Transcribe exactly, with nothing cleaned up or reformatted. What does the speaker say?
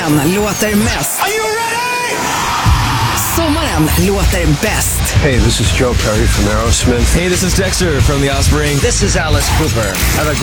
Våren låter mest. Are you ready? Sommaren låter bäst. Hey, this is Joe Perry from Aerosmith. Hey, this is Dexter from The Offspring. This is Alice Cooper. Have a